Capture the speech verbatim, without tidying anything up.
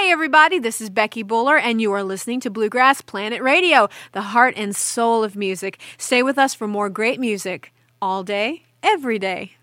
Hi, everybody. This is Becky Buller, and you are listening to Bluegrass Planet Radio, the heart and soul of music. Stay with us for more great music all day, every day.